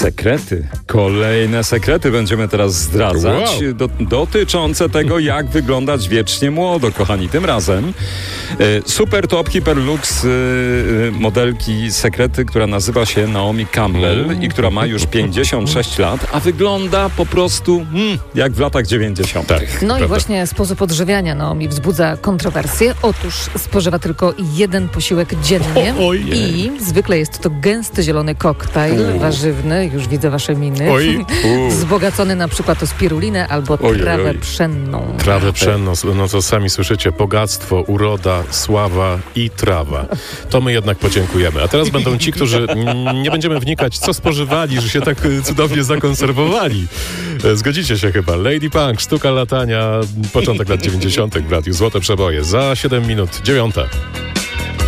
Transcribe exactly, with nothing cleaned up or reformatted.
Sekrety, kolejne sekrety będziemy teraz zdradzać, Wow. do, dotyczące tego, jak wyglądać wiecznie młodo, kochani. Tym razem y, super top hiperlux y, modelki sekrety, która nazywa się Naomi Campbell i która ma już pięćdziesiąt sześć lat, a wygląda po prostu hmm, jak w latach dziewięćdziesiątych. Tak, No prawda. i właśnie sposób odżywiania Naomi wzbudza kontrowersje. Otóż spożywa tylko jeden posiłek dziennie O, ojej. i zwykle jest to gęsty zielony koktajl U. warzywny, już widzę wasze miny, Oj, u. wzbogacony na przykład o spirulinę albo Oj, oj, trawę oj. pszenną. Trawę pszenną, no to sami słyszycie, bogactwo, uroda, sława i trawa. To my jednak podziękujemy. A teraz będą ci, którzy mm, nie będziemy wnikać, co spożywali, że się tak y, cudownie zakonserwowali. E, Zgodzicie się chyba. Lady Punk, sztuka latania, początek lat dziewięćdziesiątych w radiu Złote Przeboje. Za siedem minut, dziewiąta.